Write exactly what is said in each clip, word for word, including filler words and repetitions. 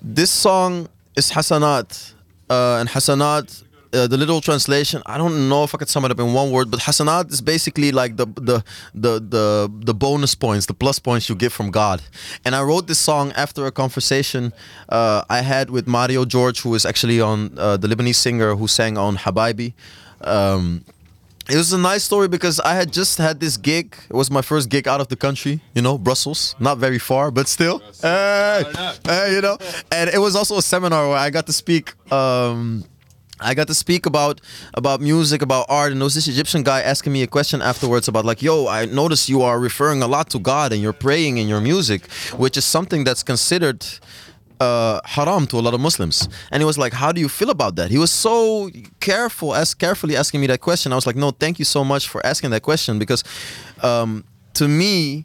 This song is Hasanat. Uh, and Hasanat, uh, the literal translation, I don't know if I could sum it up in one word, but Hasanat is basically like the the the the the bonus points, the plus points you get from God. And I wrote this song after a conversation uh, I had with Mario George, who is actually on uh, the Lebanese singer who sang on Habibi. Um, it was a nice story because I had just had this gig. It was my first gig out of the country, you know, Brussels. Not very far, but still. Hey, hey, you know. And it was also a seminar where I got to speak. Um, I got to speak about about music, about art, and there was this Egyptian guy asking me a question afterwards about like, yo, I noticed you are referring a lot to God and you're praying in your music, which is something that's considered uh, haram to a lot of Muslims. And he was like, how do you feel about that? He was so careful, as carefully asking me that question. I was like, no, thank you so much for asking that question because um, to me,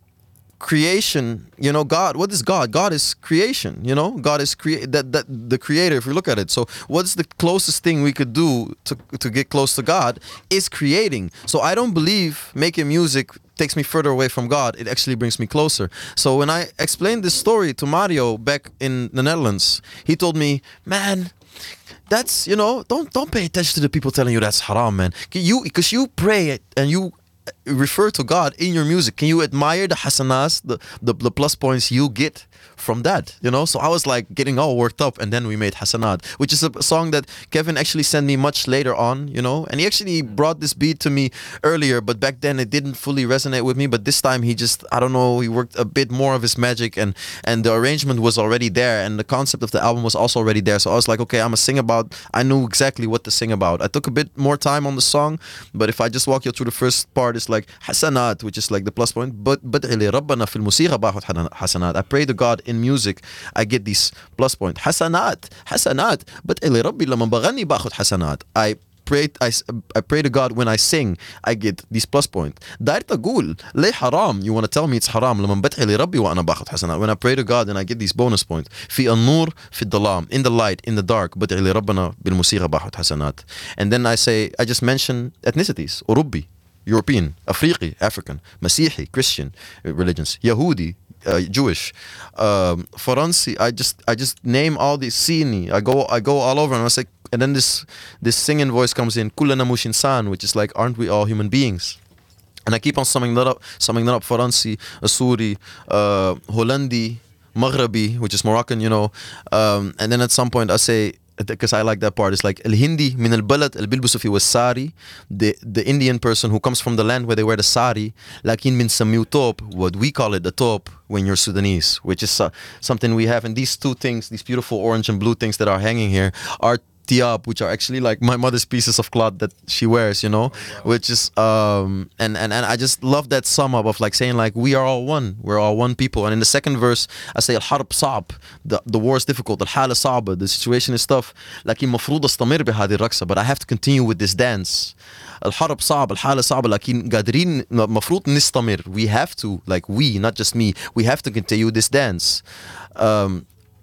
creation, you know, God, what is God? God is creation, you know, God is create that that the creator, if we look at it. So what's the closest thing we could do to to get close to God is creating. So I don't believe making music takes me further away from God. It actually brings me closer. So when I explained this story to Mario back in the Netherlands, he told me, man, that's, you know, don't don't pay attention to the people telling you that's haram, man. You because you pray and you refer to God in your music. Can you admire the hasanas, the, the the plus points you get from that? You know, so I was like getting all worked up, and then we made Hasanat, which is a song that Kevin actually sent me much later on. You know, and he actually brought this beat to me earlier, but back then it didn't fully resonate with me. But this time he just, I don't know, he worked a bit more of his magic, and and the arrangement was already there, and the concept of the album was also already there. So I was like, okay, I'm gonna sing about. I knew exactly what to sing about. I took a bit more time on the song, but if I just walk you through the first part, it's like Hasanat, which is like the plus point. But but ربنا في الموسيقى باخذ حسنات. I pray to God in music, I get these plus point. حسنات حسنات. But إلي ربي لما بغني باخذ حسنات. I pray I, I pray to God when I sing, I get these plus point. داير تقول ليه حرام? You want to tell me it's haram لما بدعي لربي وأنا باخذ حسنات. When I pray to God and I get these bonus points. في النور في الظلام, in the light, in the dark, بدعي لربنا بالموسيقى باخذ حسنات. And then I say, I just mention ethnicities. أوروبي, European, Afriqi, African, Masihi, Christian religions, Yahudi, uh, Jewish, um, Faransi. I just I just name all these. Sini. I go I go all over, and I say, and then this this singing voice comes in. Kullana mush insan, which is like, aren't we all human beings? And I keep on summing that up, summing that up. Faransi, Asuri, uh, Hollandi, Maghrabi, which is Moroccan, you know. Um, and then at some point I say, because I like that part, it's like الهندي من البلد اللي بيلبسوا فيه والساري, the the Indian person who comes from the land where they wear the sari, لكن بنسميه top, what we call it the top when you're Sudanese, which is uh, something we have. And these two things, these beautiful orange and blue things that are hanging here, are tiab, which are actually like my mother's pieces of cloth that she wears, you know, oh, wow. Which is um and, and and I just love that sum up of like saying like we are all one, we're all one people. And in the second verse I say الحرب صعب, the the war is difficult, الحالة صعبة, the situation is tough, لكن مفروض استمر بهذه الرقصة, but I have to continue with this dance. الحرب صعب, الحالة صعبة, لكن قادرين مفروض نستمر, we have to, like we, not just me, we have to continue this dance. Um,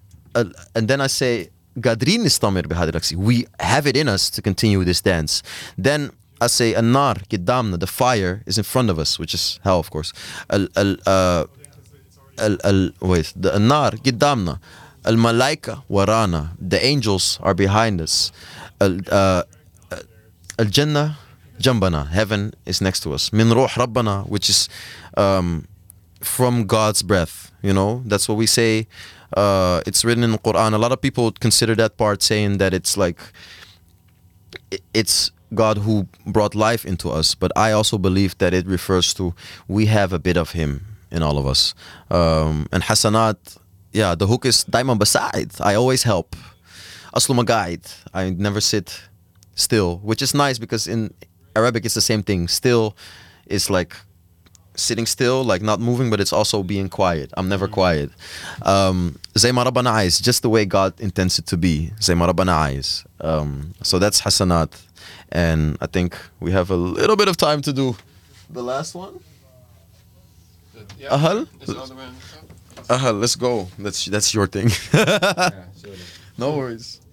and then I say قادرين نستمر بهذه الرقصة, we have it in us to continue this dance. Then I say النار قدامنا, the fire is in front of us, which is hell, of course. ال ال uh, ال ال wait the النار قدامنا, الملائكة ورانا, the angels are behind us. ال uh, الجنة جنبنا, heaven is next to us. من روح ربنا, which is um, from God's breath, you know, that's what we say. Uh, it's written in the Quran. A lot of people consider that part saying that it's like it's God who brought life into us, but I also believe that it refers to we have a bit of Him in all of us. Um, and Hasanat, yeah, the hook is دايما بساعد, I always help. أصله مقاعد, I never sit still, which is nice because in Arabic it's the same thing. Still is like sitting still, like not moving, but it's also being quiet. I'm never quiet. Um, زي ما ربنا عايز, just the way God intends it to be. زي ما ربنا عايز. Um, so that's Hasanat. And I think we have a little bit of time to do the last one. Yeah. Ahal? Is it all the way on the top? Ahal, let's go. That's, that's your thing. Yeah, sure. No worries.